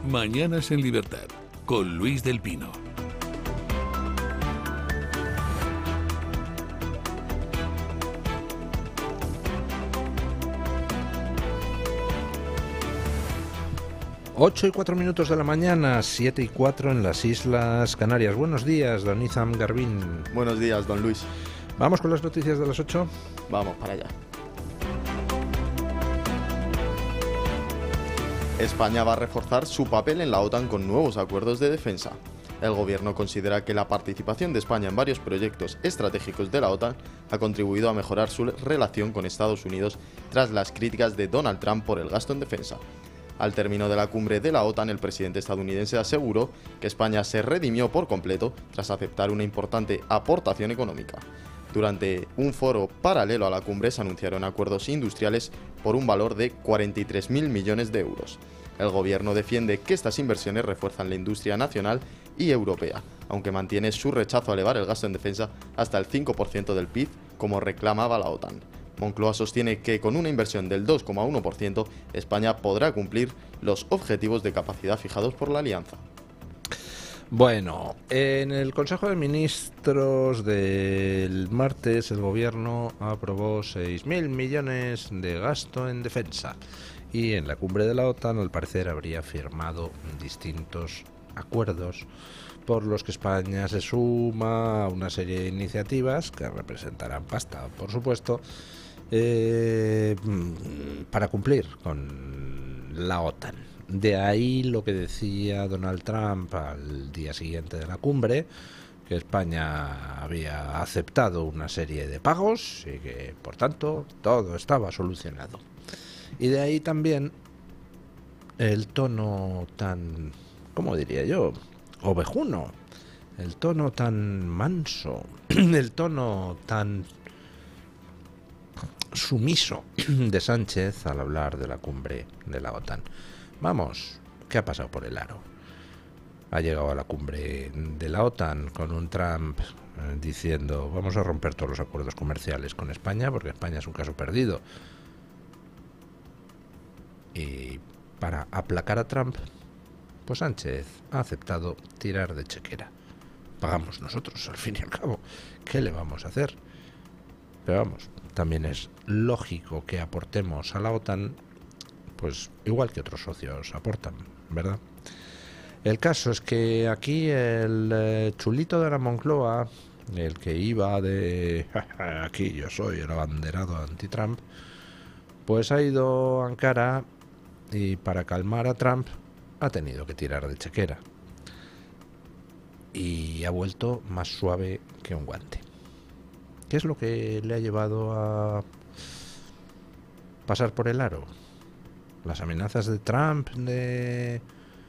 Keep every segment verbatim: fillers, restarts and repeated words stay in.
Mañanas en Libertad, con Luis del Pino. Ocho y cuatro minutos de la mañana, siete y cuatro en las Islas Canarias. Buenos días, don Izam Garbín. Buenos días, don Luis. ¿Vamos con las noticias de las ocho? Vamos para allá. España va a reforzar su papel en la OTAN con nuevos acuerdos de defensa. El gobierno considera que la participación de España en varios proyectos estratégicos de la OTAN ha contribuido a mejorar su relación con Estados Unidos tras las críticas de Donald Trump por el gasto en defensa. Al término de la cumbre de la OTAN, el presidente estadounidense aseguró que España se redimió por completo tras aceptar una importante aportación económica. Durante un foro paralelo a la cumbre se anunciaron acuerdos industriales por un valor de cuarenta y tres mil millones de euros. El gobierno defiende que estas inversiones refuerzan la industria nacional y europea, aunque mantiene su rechazo a elevar el gasto en defensa hasta el cinco por ciento del P I B, como reclamaba la OTAN. Moncloa sostiene que con una inversión del dos coma uno por ciento, España podrá cumplir los objetivos de capacidad fijados por la alianza. Bueno, en el Consejo de Ministros del martes el gobierno aprobó seis mil millones de gasto en defensa y en la cumbre de la OTAN al parecer habría firmado distintos acuerdos por los que España se suma a una serie de iniciativas que representarán pasta, por supuesto, eh, para cumplir con la OTAN. De ahí lo que decía Donald Trump al día siguiente de la cumbre, que España había aceptado una serie de pagos y que, por tanto, todo estaba solucionado. Y de ahí también el tono tan, ¿cómo diría yo?, ovejuno, el tono tan manso, el tono tan sumiso de Sánchez al hablar de la cumbre de la OTAN. Vamos, ¿qué ha pasado por el aro? Ha llegado a la cumbre de la OTAN con un Trump eh, diciendo vamos a romper todos los acuerdos comerciales con España porque España es un caso perdido. Y para aplacar a Trump, pues Sánchez ha aceptado tirar de chequera. Pagamos nosotros, al fin y al cabo. ¿Qué le vamos a hacer? Pero vamos, también es lógico que aportemos a la OTAN, pues igual que otros socios aportan, ¿verdad? El caso es que aquí el eh, chulito de la Moncloa, el que iba de aquí yo soy el abanderado anti-Trump, pues ha ido a Ankara y para calmar a Trump ha tenido que tirar de chequera. Y ha vuelto más suave que un guante. ¿Qué es lo que le ha llevado a pasar por el aro? Las amenazas de Trump de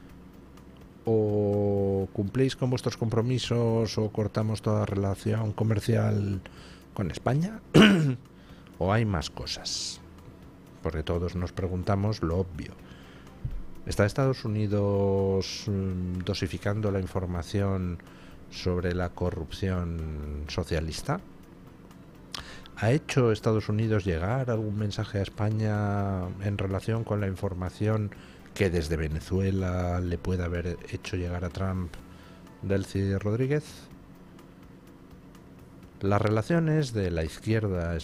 o cumplís con vuestros compromisos o cortamos toda relación comercial con España o hay más cosas, porque todos nos preguntamos lo obvio. ¿Está Estados Unidos dosificando la información sobre la corrupción socialista? ¿Ha hecho Estados Unidos llegar algún mensaje a España en relación con la información que desde Venezuela le puede haber hecho llegar a Trump Delcy Rodríguez? Las relaciones de la izquierda